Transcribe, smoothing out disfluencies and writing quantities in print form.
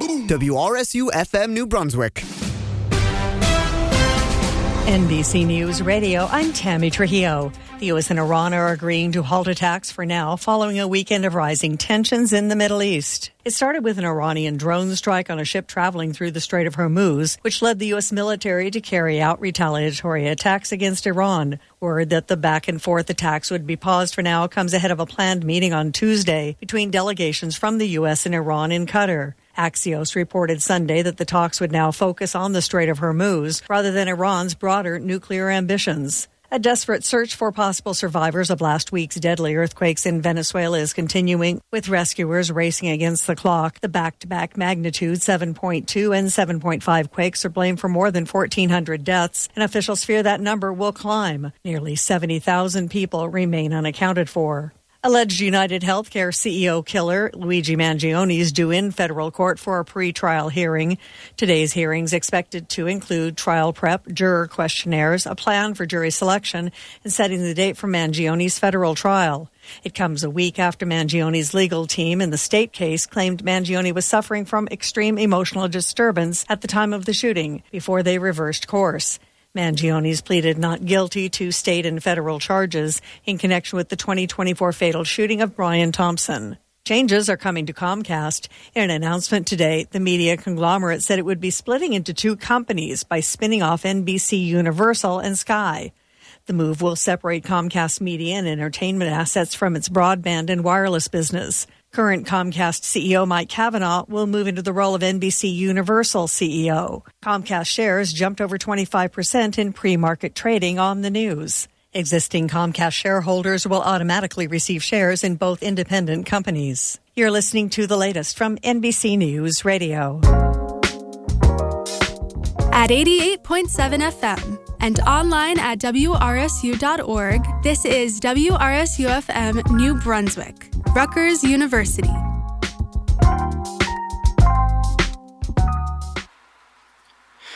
WRSU-FM New Brunswick. NBC News Radio, I'm Tammy Trujillo. The U.S. and Iran are agreeing to halt attacks for now following a weekend of rising tensions in the Middle East. It started with an Iranian drone strike on a ship traveling through the Strait of Hormuz, which led the U.S. military to carry out retaliatory attacks against Iran. Word that the back-and-forth attacks would be paused for now comes ahead of a planned meeting on Tuesday between delegations from the U.S. and Iran in Qatar. Axios reported Sunday that the talks would now focus on the Strait of Hormuz rather than Iran's broader nuclear ambitions. A desperate search for possible survivors of last week's deadly earthquakes in Venezuela is continuing, with rescuers racing against the clock. The back-to-back magnitude 7.2 and 7.5 quakes are blamed for more than 1,400 deaths, and officials fear that number will climb. Nearly 70,000 people remain unaccounted for. Alleged United Healthcare CEO killer Luigi Mangione is due in federal court for a pre-trial hearing. Today's hearing is expected to include trial prep, juror questionnaires, a plan for jury selection, and setting the date for Mangione's federal trial. It comes a week after Mangione's legal team in the state case claimed Mangione was suffering from extreme emotional disturbance at the time of the shooting before they reversed course. Mangione's pleaded not guilty to state and federal charges in connection with the 2024 fatal shooting of Brian Thompson. Changes are coming to Comcast. In an announcement today, the media conglomerate said it would be splitting into two companies by spinning off NBC Universal and Sky. The move will separate Comcast media and entertainment assets from its broadband and wireless business. Current Comcast CEO Mike Cavanaugh will move into the role of NBC Universal CEO. Comcast shares jumped over 25% in pre-market trading on the news. Existing Comcast shareholders will automatically receive shares in both independent companies. You're listening to the latest from NBC News Radio. At 88.7 FM and online at WRSU.org, this is WRSU-FM New Brunswick, Rutgers University.